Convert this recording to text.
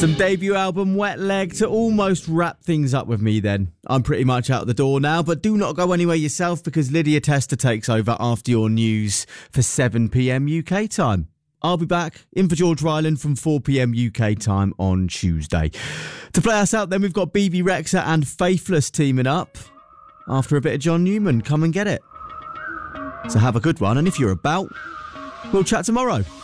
Some debut album Wet Leg to almost wrap things up with me then. I'm pretty much out the door now, but do not go anywhere yourself because Lydia Tester takes over after your news for 7 p.m. UK time. I'll be back in for George Ryland from 4 p.m. UK time on Tuesday. To play us out then, we've got BB Rexa and Faithless teaming up. After a bit of John Newman, come and get it. So have a good one, and if you're about, we'll chat tomorrow.